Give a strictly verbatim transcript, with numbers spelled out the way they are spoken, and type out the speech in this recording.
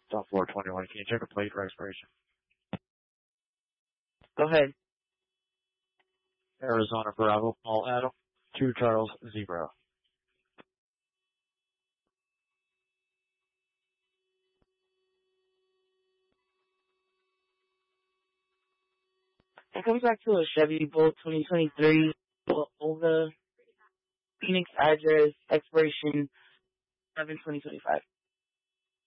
Stop four twenty-one. Can you check a plate for expiration? Go ahead. Arizona Bravo, Paul Adam, two Charles Zebra. It comes back to a Chevy Bolt twenty twenty-three Olga, Phoenix address, expiration seven twenty twenty-five.